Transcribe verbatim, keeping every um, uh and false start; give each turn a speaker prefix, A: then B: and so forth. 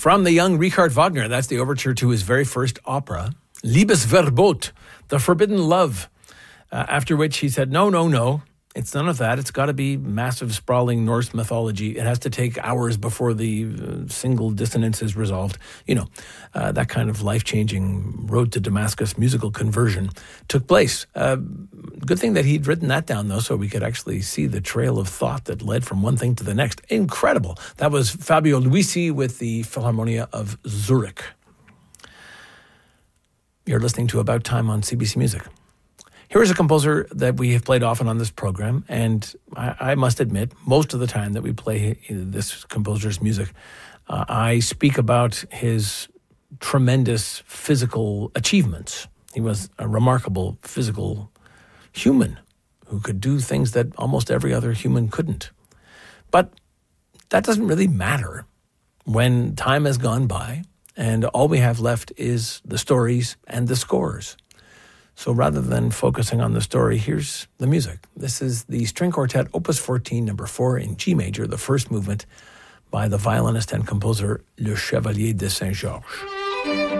A: From the young Richard Wagner, that's the overture to his very first opera, Liebesverbot, The Forbidden Love, uh, after which he said, no, no, no, it's none of that. It's got to be massive, sprawling Norse mythology. It has to take hours before the uh, single dissonance is resolved. You know, uh, that kind of life-changing road to Damascus musical conversion took place. Uh, good thing that he'd written that down, though, so we could actually see the trail of thought that led from one thing to the next. Incredible. That was Fabio Luisi with the Philharmonia of Zurich. You're listening to About Time on C B C Music. Here is a composer that we have played often on this program, and I, I must admit, most of the time that we play this composer's music, uh, I speak about his tremendous physical achievements. He was a remarkable physical human who could do things that almost every other human couldn't. But that doesn't really matter when time has gone by, and all we have left is the stories and the scores. So rather than focusing on the story, here's the music. This is the String Quartet, Opus fourteen, number four in G major, the first movement by the violinist and composer Le Chevalier de Saint-Georges.